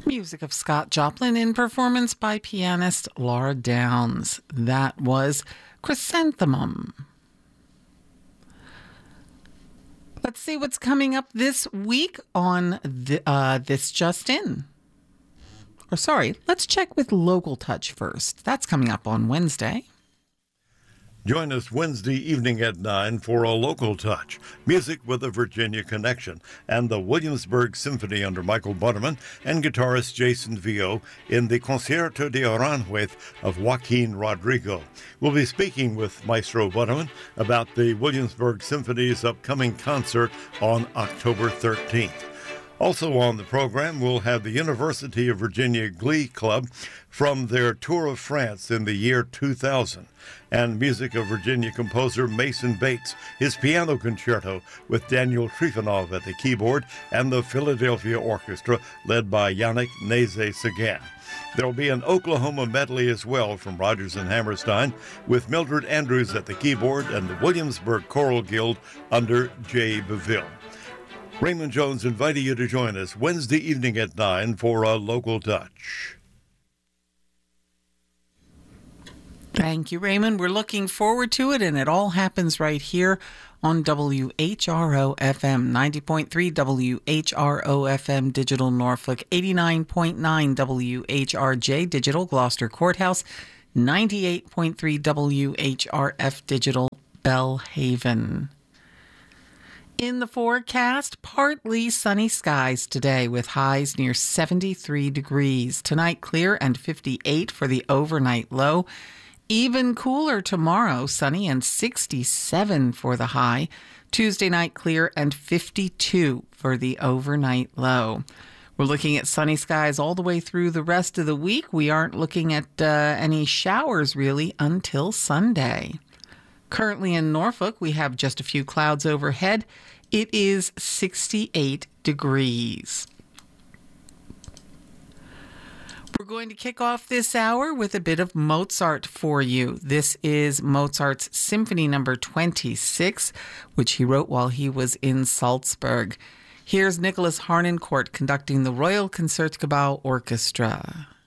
Music of Scott Joplin in performance by pianist Laura Downs. That was Chrysanthemum. Let's see what's coming up this week on This Just In. Or sorry, let's check with Local Touch first. That's coming up on Wednesday. Join us Wednesday evening at 9 for a Local Touch, music with a Virginia connection, and the Williamsburg Symphony under Michael Butterman and guitarist Jason Vio in the Concierto de Aranjuez of Joaquin Rodrigo. We'll be speaking with Maestro Butterman about the Williamsburg Symphony's upcoming concert on October 13th. Also on the program, we'll have the University of Virginia Glee Club from their Tour of France in the year 2000, and music of Virginia composer Mason Bates, his piano concerto with Daniel Trifonov at the keyboard, and the Philadelphia Orchestra led by Yannick Nézet-Séguin. There'll be an Oklahoma medley as well from Rodgers and Hammerstein with Mildred Andrews at the keyboard and the Williamsburg Choral Guild under Jay Beville. Raymond Jones inviting you to join us Wednesday evening at 9 for a Local Touch. Thank you, Raymond. We're looking forward to it, and it all happens right here on WHRO FM, 90.3 WHRO FM Digital Norfolk, 89.9 WHRJ Digital Gloucester Courthouse, 98.3 WHRF Digital Bellhaven. In the forecast, partly sunny skies today with highs near 73 degrees. Tonight, clear and 58 for the overnight low. Even cooler tomorrow, sunny and 67 for the high. Tuesday night, clear and 52 for the overnight low. We're looking at sunny skies all the way through the rest of the week. We aren't looking at any showers really until Sunday. Currently in Norfolk, we have just a few clouds overhead. It is 68 degrees. We're going to kick off this hour with a bit of Mozart for you. This is Mozart's Symphony Number 26, which he wrote while he was in Salzburg. Here's Nicholas Harnoncourt conducting the Royal Concertgebouw Orchestra.